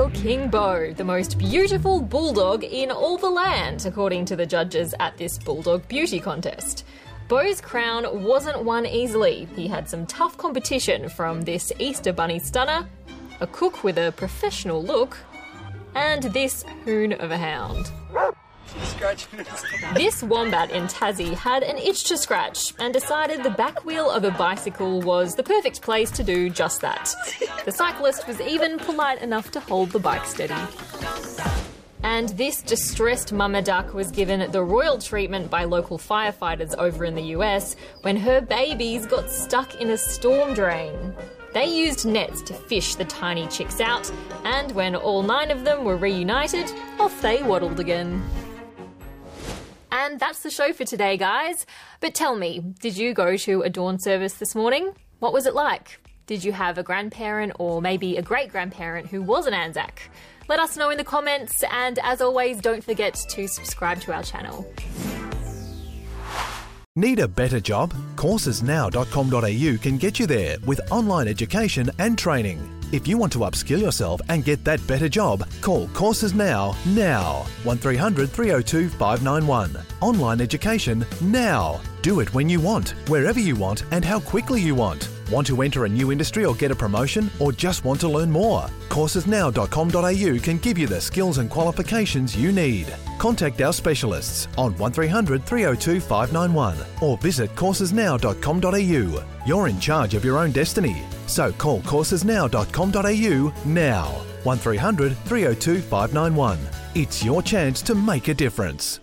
for King Beau, the most beautiful bulldog in all the land, according to the judges at this Bulldog Beauty Contest. Beau's crown wasn't won easily. He had some tough competition from this Easter Bunny stunner, a cook with a professional look, and this hoon of a hound. This wombat in Tassie had an itch to scratch and decided the back wheel of a bicycle was the perfect place to do just that. The cyclist was even polite enough to hold the bike steady. And this distressed mama duck was given the royal treatment by local firefighters over in the US when her babies got stuck in a storm drain. They used nets to fish the tiny chicks out, and when all 9 of them were reunited, off they waddled again. And that's the show for today, guys. But tell me, did you go to a dawn service this morning? What was it like? Did you have a grandparent or maybe a great-grandparent who was an Anzac? Let us know in the comments, and as always, don't forget to subscribe to our channel. Need a better job? Coursesnow.com.au can get you there with online education and training. If you want to upskill yourself and get that better job, call Courses Now 1300 302 591. Online education now. Do it when you want, wherever you want, and how quickly you want. Want to enter a new industry or get a promotion, or just want to learn more? Coursesnow.com.au can give you the skills and qualifications you need. Contact our specialists on 1300 302 591 or visit coursesnow.com.au. You're in charge of your own destiny, so call coursesnow.com.au now. 1300 302 591. It's your chance to make a difference.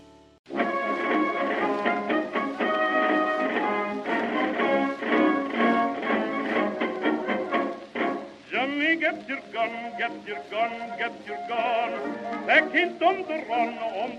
Get your gun, get your gun, get your gun. Back in thunder run.